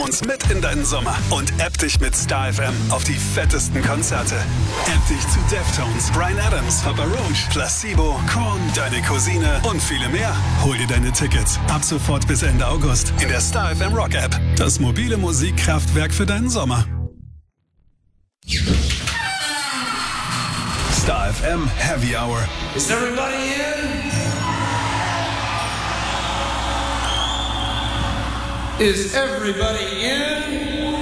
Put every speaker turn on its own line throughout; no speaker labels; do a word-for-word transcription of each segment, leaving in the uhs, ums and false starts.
uns mit in deinen Sommer und app dich mit Star F M auf die fettesten Konzerte. App dich zu Deftones, Bryan Adams, Papa Roach, Placebo, Korn, Deine Cousine und viele mehr. Hol dir deine Tickets ab sofort bis Ende August in der Star F M Rock App. Das mobile Musikkraftwerk für deinen Sommer. Star F M Heavy Hour.
Is everybody in? Is everybody in?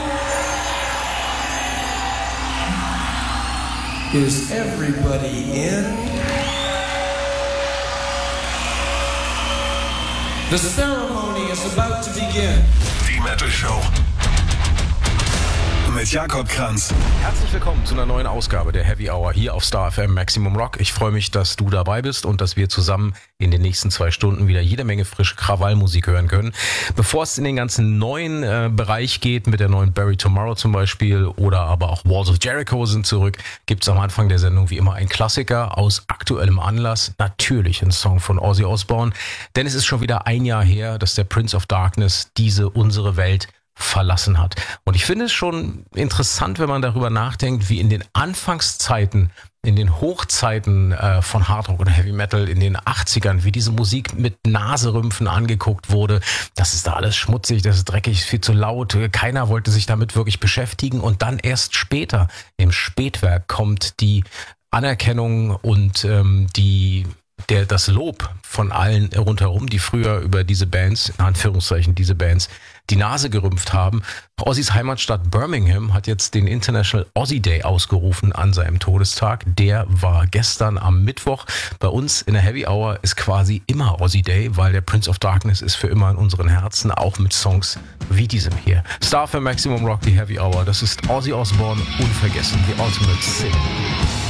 Is everybody in? The ceremony is about to begin.
Die Metal Show. Mit Jakob Kranz.
Herzlich willkommen zu einer neuen Ausgabe der Heavy Hour hier auf Star F M Maximum Rock. Ich freue mich, dass du dabei bist und dass wir zusammen in den nächsten zwei Stunden wieder jede Menge frische Krawallmusik hören können. Bevor es in den ganzen neuen äh, Bereich geht, mit der neuen Bury Tomorrow zum Beispiel oder aber auch Walls of Jericho sind zurück, gibt es am Anfang der Sendung wie immer einen Klassiker aus aktuellem Anlass. Natürlich ein Song von Ozzy Osbourne, denn es ist schon wieder ein Jahr her, dass der Prince of Darkness diese unsere Welt verlassen hat. Und ich finde es schon interessant, wenn man darüber nachdenkt, wie in den Anfangszeiten, in den Hochzeiten äh, von Hardrock oder Heavy Metal in den achtzigern, wie diese Musik mit Naserümpfen angeguckt wurde. Das ist da alles schmutzig, das ist dreckig, viel zu laut. Keiner wollte sich damit wirklich beschäftigen. Und dann erst später, im Spätwerk, kommt die Anerkennung und ähm, die Der, das Lob von allen rundherum, die früher über diese Bands, in Anführungszeichen diese Bands, die Nase gerümpft haben. Ozzys Heimatstadt Birmingham hat jetzt den International Ozzy Day ausgerufen an seinem Todestag. Der war gestern am Mittwoch. Bei uns in der Heavy Hour ist quasi immer Ozzy Day, weil der Prince of Darkness ist für immer in unseren Herzen, auch mit Songs wie diesem hier. Star für Maximum Rock, die Heavy Hour. Das ist Ozzy Osbourne, unvergessen, The Ultimate Sin.